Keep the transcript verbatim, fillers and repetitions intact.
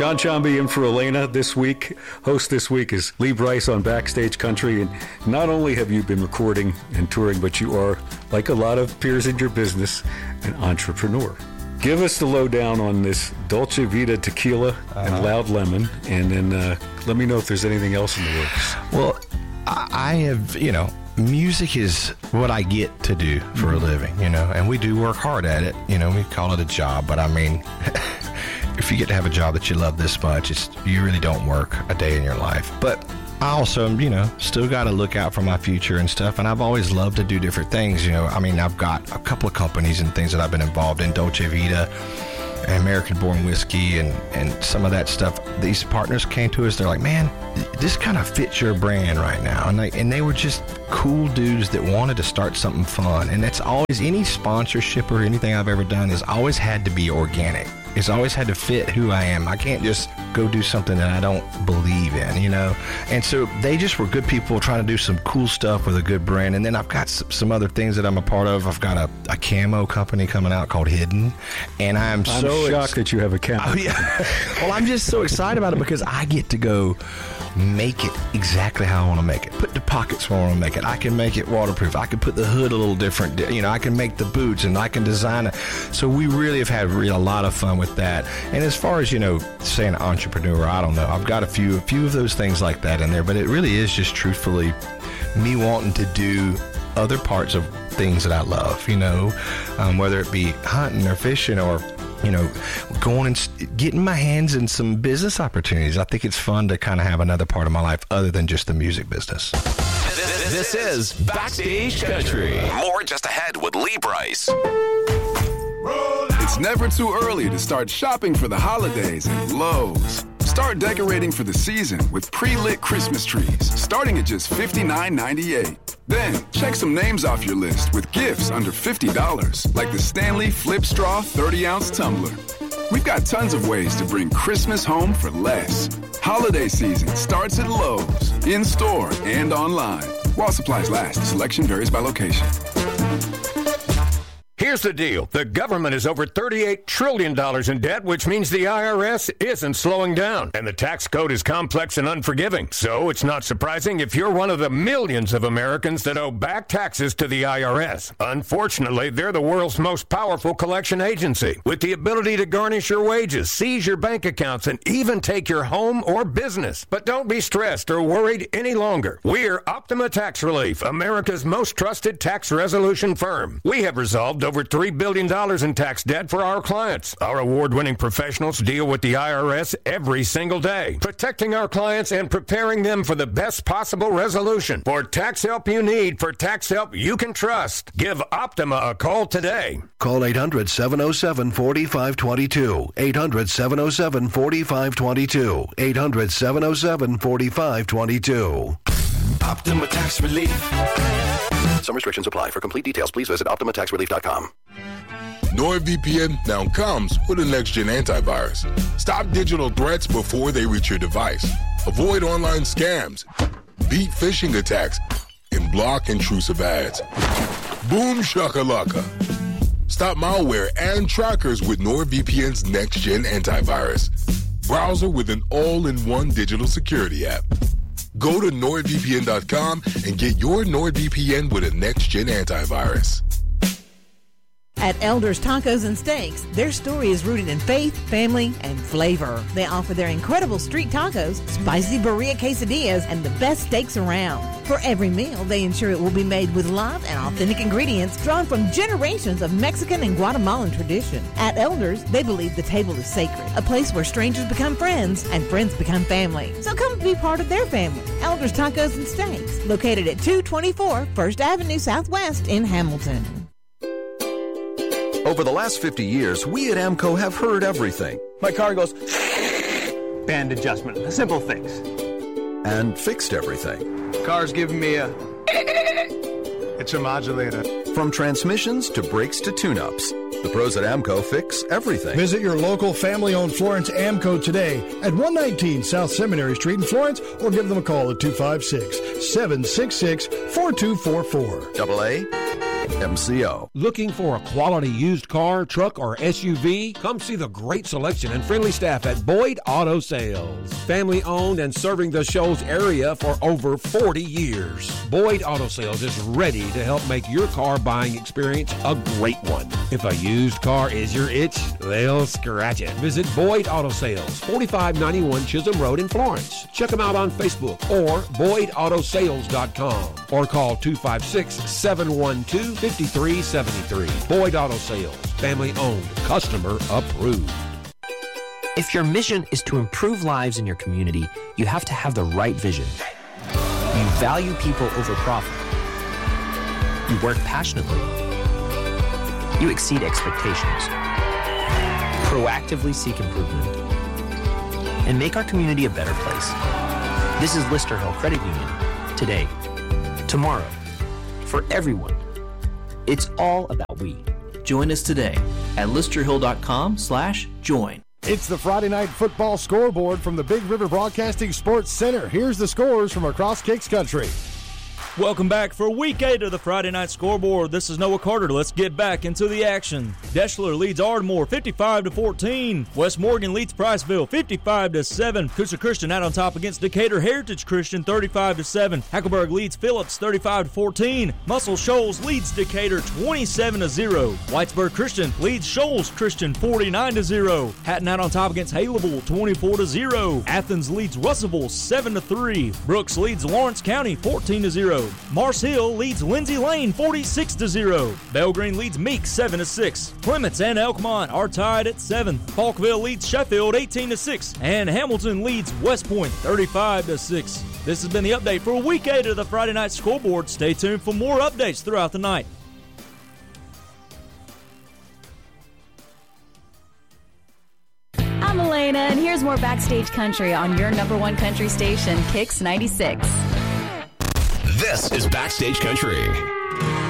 John Chomby in for Elena this week. Host this week is Lee Brice on Backstage Country. And not only have you been recording and touring, but you are, like a lot of peers in your business, an entrepreneur. Give us the lowdown on this Dolce Vita tequila uh-huh. and Loud Lemon, and then uh, let me know if there's anything else in the works. Well, I have, you know, music is what I get to do for mm-hmm. a living, you know, and we do work hard at it. You know, we call it a job, but I mean, if you get to have a job that you love this much, it's you really don't work a day in your life. But I also, you know, still got to look out for my future and stuff, and I've always loved to do different things, you know. I mean, I've got a couple of companies and things that I've been involved in, Dolce Vita, American-born whiskey, and, and some of that stuff. These partners came to us, they're like, man, this kind of fits your brand right now. And they, and they were just cool dudes that wanted to start something fun. And that's always, any sponsorship or anything I've ever done has always had to be organic. It's always had to fit who I am. I can't just go do something that I don't believe in, you know? And so they just were good people trying to do some cool stuff with a good brand. And then I've got some other things that I'm a part of. I've got a, a camo company coming out called Hidden. And I'm, I'm so shocked ex- that you have a camo. Oh, yeah. Well, I'm just so excited about it because I get to go make it exactly how I want to make it. Put the pockets where I want to make it. I can make it waterproof. I can put the hood a little different. You know, I can make the boots and I can design it. So we really have had really a lot of fun with that. And as far as, you know, saying entrepreneur, I don't know. I've got a few, a few of those things like that in there, but it really is just truthfully me wanting to do other parts of things that I love, you know, um, whether it be hunting or fishing or, you know, going and getting my hands in some business opportunities. I think it's fun to kind of have another part of my life other than just the music business. This is Backstage Country. More just ahead with Lee Brice. It's never too early to start shopping for the holidays at Lowe's. Start decorating for the season with pre-lit Christmas trees, starting at just fifty-nine ninety-eight. Then, check some names off your list with gifts under fifty dollars, like the Stanley Flip Straw thirty ounce tumbler. We've got tons of ways to bring Christmas home for less. Holiday season starts at Lowe's, in-store and online. While supplies last, selection varies by location. Here's the deal. The government is over thirty-eight trillion dollars in debt, which means the I R S isn't slowing down. And the tax code is complex and unforgiving. So it's not surprising if you're one of the millions of Americans that owe back taxes to the I R S. Unfortunately, they're the world's most powerful collection agency, with the ability to garnish your wages, seize your bank accounts, and even take your home or business. But don't be stressed or worried any longer. We're Optima Tax Relief, America's most trusted tax resolution firm. We have resolved over three billion dollars in tax debt for our clients. Our award-winning professionals deal with the I R S every single day, protecting our clients and preparing them for the best possible resolution. For tax help you need, for tax help you can trust, give Optima a call today. Call eight hundred, seven oh seven, four five two two. eight hundred, seven oh seven, four five two two. eight hundred, seven oh seven, four five two two. Optima Tax Relief. Some restrictions apply. For complete details, please visit Optima Tax Relief dot com. NordVPN now comes with a next-gen antivirus. Stop digital threats before they reach your device. Avoid online scams, beat phishing attacks, and block intrusive ads. Boom shakalaka. Stop malware and trackers with NordVPN's next-gen antivirus. Browser with an all-in-one digital security app. Go to Nord V P N dot com and get your NordVPN with a next-gen antivirus. At Elders Tacos and Steaks, their story is rooted in faith, family, and flavor. They offer their incredible street tacos, spicy burrito quesadillas, and the best steaks around. For every meal, they ensure it will be made with love and authentic ingredients drawn from generations of Mexican and Guatemalan tradition. At Elders, they believe the table is sacred, a place where strangers become friends and friends become family. So come be part of their family. Elders Tacos and Steaks, located at two twenty-four First Avenue Southwest in Hamilton. Over the last fifty years, we at AMCO have heard everything. My car goes band adjustment, a simple fix. And fixed everything. Car's giving me a it's a modulator. From transmissions to brakes to tune-ups, the pros at AMCO fix everything. Visit your local family-owned Florence AMCO today at one nineteen South Seminary Street in Florence, or give them a call at two five six, seven six six, four two four four. Double A M C O. Looking for a quality used car, truck, or S U V? Come see the great selection and friendly staff at Boyd Auto Sales. Family owned and serving the Shoals area for over forty years. Boyd Auto Sales is ready to help make your car buying experience a great one. If a used car is your itch, they'll scratch it. Visit Boyd Auto Sales, forty-five ninety-one Chisholm Road in Florence. Check them out on Facebook or boyd auto sales dot com or call two five six, seven one two, five three seven three. Boyd Auto Sales, family owned, customer approved. If your mission is to improve lives in your community, you have to have the right vision. You value people over profit. You work passionately. You exceed expectations. Proactively seek improvement. And make our community a better place. This is Lister Hill Credit Union. Today. Tomorrow. For everyone. It's all about we. Join us today at listerhill.com slash join. It's the Friday Night Football Scoreboard from the Big River Broadcasting Sports Center. Here's the scores from across Kicks Country. Welcome back for week eight of the Friday Night Scoreboard. This is Noah Carter. Let's get back into the action. Deschler leads Ardmore fifty-five to fourteen. West Morgan leads Priceville fifty-five to seven. Coosa Christian out on top against Decatur Heritage Christian thirty-five to seven. Hackleburg leads Phillips thirty-five to fourteen. Muscle Shoals leads Decatur twenty-seven to zero. Whitesburg Christian leads Shoals Christian forty-nine to zero. Hatton out on top against Haleville twenty-four to zero. Athens leads Russellville seven to three. Brooks leads Lawrence County fourteen to zero. Mars Hill leads Lindsay Lane forty-six to zero. Belgreen leads Meek seven to six. Clements and Elkmont are tied at seven. Falkville leads Sheffield eighteen to six. And Hamilton leads West Point thirty-five to six. This has been the update for week eight of the Friday Night Scoreboard. Stay tuned for more updates throughout the night. I'm Elena, and here's more Backstage Country on your number one country station, Kicks ninety-six. This is Backstage Country.